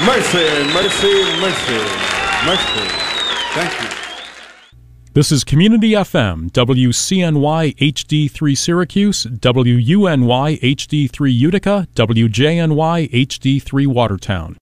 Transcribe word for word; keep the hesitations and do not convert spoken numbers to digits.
Mercy, mercy, mercy, mercy. Thank you. This is Community F M, W C N Y H D three Syracuse, W U N Y H D three Utica, W J N Y H D three Watertown.